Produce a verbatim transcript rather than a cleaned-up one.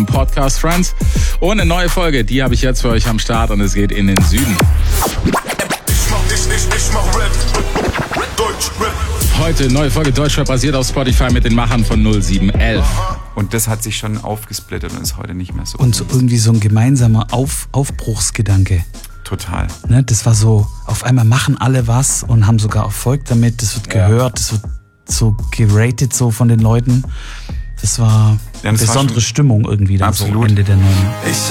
Podcast Friends. Und eine neue Folge, die habe ich jetzt für euch am Start und es geht in den Süden. Heute neue Folge Deutschrap basiert auf Spotify mit den Machern von null sieben elf. Und das hat sich schon aufgesplittert und ist heute nicht mehr so. Und so irgendwie so ein gemeinsamer Auf, Aufbruchsgedanke. Total. Ne, das war so, auf einmal machen alle was und haben sogar Erfolg damit. Das wird gehört, das wird so geratet so von den Leuten. Das war ja, eine das besondere war Stimmung irgendwie dann absolut. so Ende der neunziger. Ich